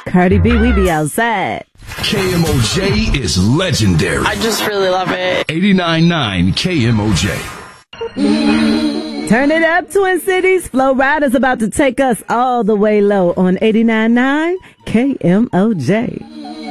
Cardi B, we be outside. KMOJ is legendary. I just really love it. 89.9 KMOJ. Turn it up, Twin Cities. Flo Rida's about to take us all the way low on 89.9 KMOJ.